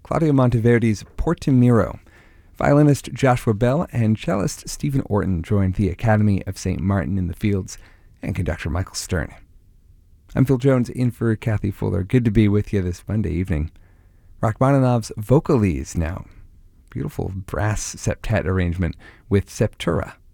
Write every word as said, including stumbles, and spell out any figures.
Claudio Monteverdi's Portimiro. Violinist Joshua Bell and cellist Stephen Orton joined the Academy of Saint Martin in the Fields and conductor Michael Stern. I'm Phil Jones, in for Kathy Fuller. Good to be with you this Monday evening. Rachmaninoff's Vocalise now. Beautiful brass septet arrangement with Septura.